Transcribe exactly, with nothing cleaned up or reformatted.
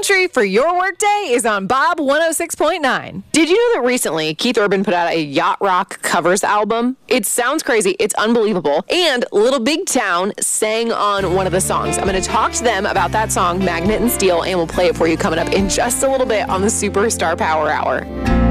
country for your workday is on Bob one oh six point nine. Did you know that recently Keith Urban put out a yacht rock covers album? It sounds crazy. It's unbelievable. And Little Big Town sang on one of the songs. I'm going to talk to them about that song, Magnet and Steel, and we'll play it for you coming up in just a little bit on the Superstar Power Hour.